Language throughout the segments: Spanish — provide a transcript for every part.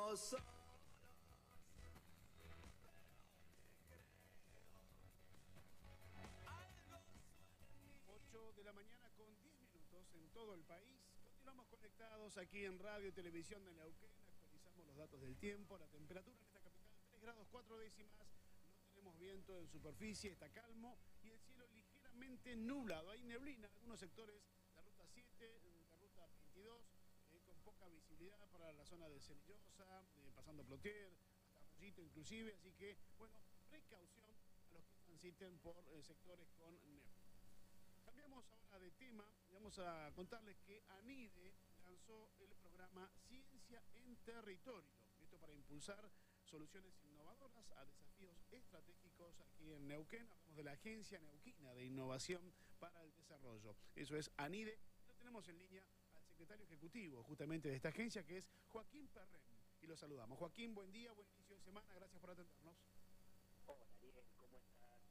8 de la mañana con 10 minutos en todo el país. Continuamos conectados aquí en Radio y Televisión de Neuquén. Actualizamos los datos del tiempo. La temperatura en esta capital 3 grados 4 décimas. No tenemos viento en superficie, está calmo y el cielo ligeramente nublado. Hay neblina en algunos sectores de Ruta 7, de Ruta 22, con poca visibilidad para la zona de Cenillosa, pasando Plotier, hasta Rollito inclusive. Así que, bueno, precaución a los que transiten por sectores con neblina. Cambiamos ahora de tema y vamos a contarles que ANIDE lanzó el programa Ciencia en Territorio. Esto para impulsar soluciones innovadoras a desafíos estratégicos aquí en Neuquén. Hablamos de la Agencia Neuquina de Innovación para el Desarrollo. Eso es ANIDE. Lo tenemos en línea al secretario ejecutivo justamente de esta agencia, que es Joaquín Perren. Y lo saludamos. Joaquín, buen día, buen inicio de semana. Gracias por atendernos. Hola, Ariel, ¿cómo estás?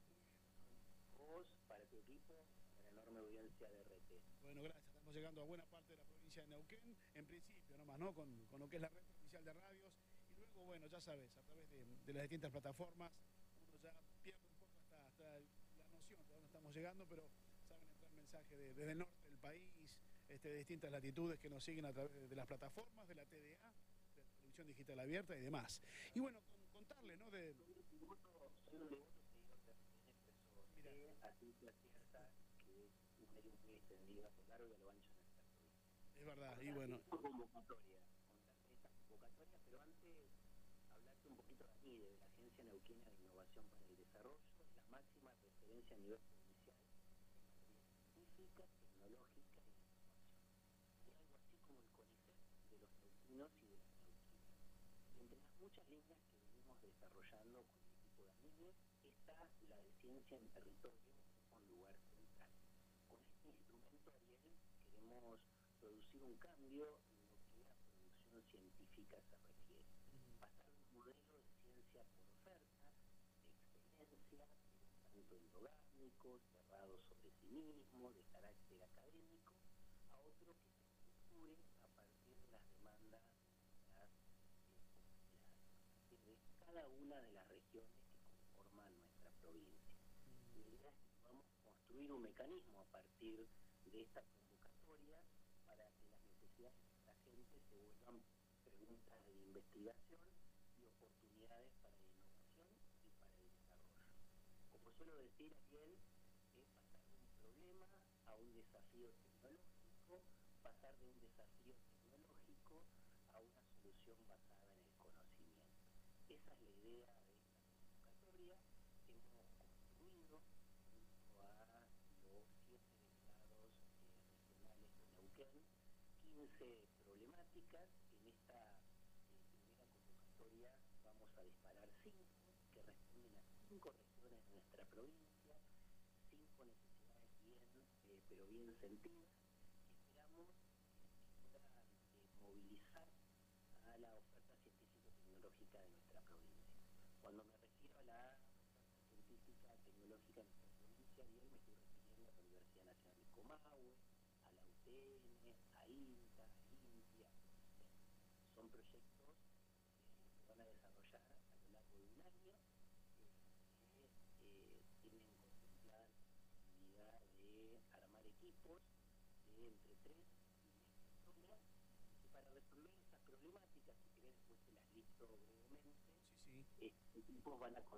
Vos, para tu equipo, para la enorme audiencia de RT. Bueno, gracias. Estamos llegando a buena parte de la provincia de Neuquén, en principio nomás, ¿no? Con lo que es la red oficial de radios. Y luego, bueno, ya sabes, a través de las distintas plataformas, uno ya pierde un poco hasta la noción de dónde estamos llegando, pero saben entrar mensajes desde el norte del país, de distintas latitudes que nos siguen a través de las plataformas, de la TDA, de la Televisión Digital Abierta y demás. Y bueno, contarle, ¿no? Soy un devoto seguidor de RT, Mira. a ciencia cierta que es un medio muy extendido a lo largo y a lo ancho de nuestra provincia. Es verdad, y bueno. Contarte esta convocatoria, pero antes hablarte un poquito de ANIDE, de la Agencia Neuquina de Innovación para el Desarrollo, la máxima referencia a nivel provincial en materia científica, tecnológica y de innovación. Es algo así como el CONICET de los neuquinos y de las neuquinas. Entre las muchas líneas que venimos desarrollando con el equipo de ANIDE está la de ciencia en territorio con lugar central. Con este instrumento, Ariel, queremos producir un cambio en lo que la producción científica se requiere. Pasar de un modelo de ciencia por oferta, de excelencia, tanto endogámico, cerrado sobre sí mismo, de carácter académico, a otro que se estructure a partir de las demandas de las comunidades, de cada una de las regiones que conforman nuestra provincia. La idea es que podamos construir un mecanismo a partir de esta convocatoria para que las necesidades de la gente se vuelvan preguntas de investigación y oportunidades para la innovación y para el desarrollo. Como suelo decir, Ariel, es pasar de un problema a un desafío tecnológico, pasar de un desafío tecnológico a una solución basada en el conocimiento. Esa es la idea de esta convocatoria. Hemos construido junto a los 7 delegados regionales de Neuquén 15 problemáticas. En esta primera convocatoria vamos a disparar 5 que responden a 5 regiones de nuestra provincia, 5 necesidades pero bien sentidas, que esperamos que puedan movilizar a la oferta científico-tecnológica de nuestra provincia. Cuando me refiero a la oferta científica tecnológica de nuestra provincia, me estoy refiriendo a la Universidad Nacional de Comahue, a la UTN, a INTA, a INTIA. Son proyectos que se van a desarrollar a lo largo de un año, que tienen contemplada la posibilidad de armar equipos de entre 3 y 10 personas, que para resolver esas problemáticas, si querés después te las listo brevemente, Sí. equipos van a